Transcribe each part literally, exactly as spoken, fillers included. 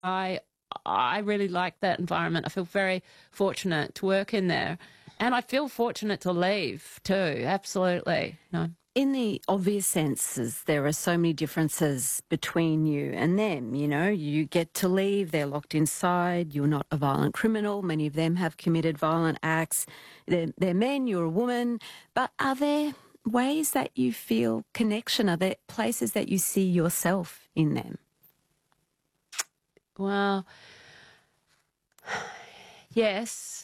I I really like that environment. I feel very fortunate to work in there. And I feel fortunate to leave too, absolutely. No. In the obvious senses, there are so many differences between you and them. You know, you get to leave, they're locked inside, you're not a violent criminal. Many of them have committed violent acts. They're, they're men, you're a woman. But are there ways that you feel connection? Are there places that you see yourself in them? Well, yes.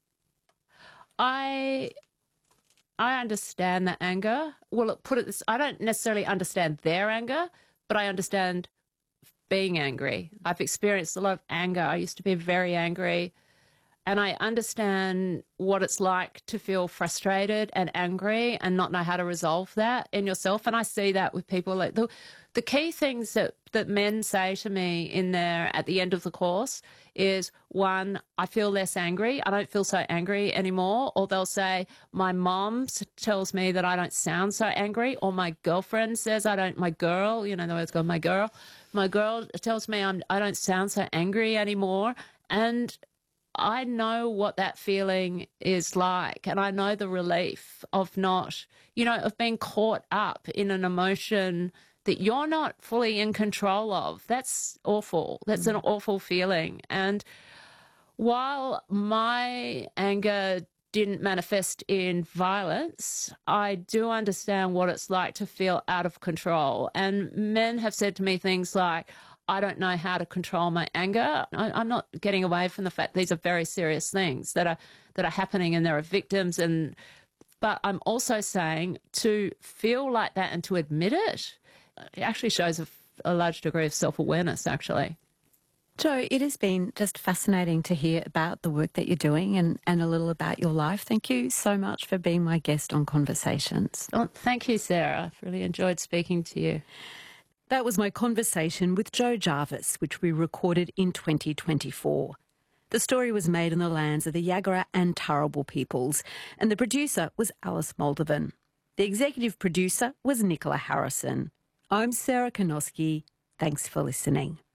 I I understand the anger. Well, look, put it this, I don't necessarily understand their anger, but I understand being angry. I've experienced a lot of anger. I used to be very angry, and I understand what it's like to feel frustrated and angry and not know how to resolve that in yourself. And I see that with people. Like the, the key things that, that men say to me in there at the end of the course is, one, I feel less angry. I don't feel so angry anymore. Or they'll say, my mom tells me that I don't sound so angry. Or my girlfriend says I don't, my girl, you know, the words go, my girl. My girl tells me I'm, I don't sound so angry anymore. And I know what that feeling is like, and I know the relief of not, you know, of being caught up in an emotion that you're not fully in control of. That's awful. That's an awful feeling. And while my anger didn't manifest in violence, I do understand what it's like to feel out of control. And men have said to me things like, I don't know how to control my anger. I, I'm not getting away from the fact these are very serious things that are that are happening, and there are victims. And but I'm also saying to feel like that and to admit it, it actually shows a, a large degree of self-awareness, actually. Jo, it has been just fascinating to hear about the work that you're doing and, and a little about your life. Thank you so much for being my guest on Conversations. Oh, thank you, Sarah. I've really enjoyed speaking to you. That was my conversation with Jo Jarvis, which we recorded in twenty twenty-four. The story was made on the lands of the Yagara and Turrbal peoples, and the producer was Alice Moldovan. The executive producer was Nicola Harrison. I'm Sarah Konoski. Thanks for listening.